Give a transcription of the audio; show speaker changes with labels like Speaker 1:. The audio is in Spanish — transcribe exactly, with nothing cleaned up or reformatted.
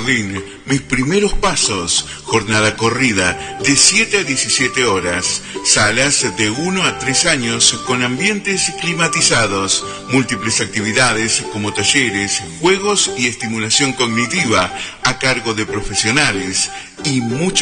Speaker 1: Jardín, mis primeros pasos, jornada corrida de siete a diecisiete horas, salas de uno a tres años con ambientes climatizados, múltiples actividades como talleres, juegos y estimulación cognitiva a cargo de profesionales y mucho